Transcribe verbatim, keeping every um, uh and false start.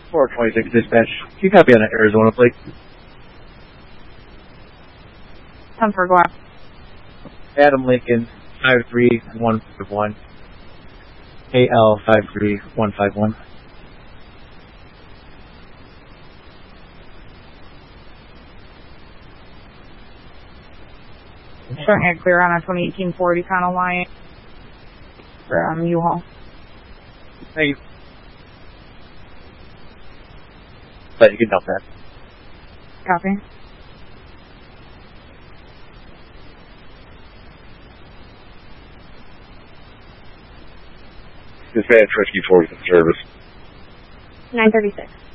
four twenty-six dispatch. Can you copy on that Arizona plate? ten for Glass. Adam Lincoln, five three one five one. A L five three one five one. Showing it clear on a twenty eighteen Ford Econoline for um, U-Haul. Thank you. But you can dump that. Copy. Dispatch Rescue forty for service. nine thirty-six.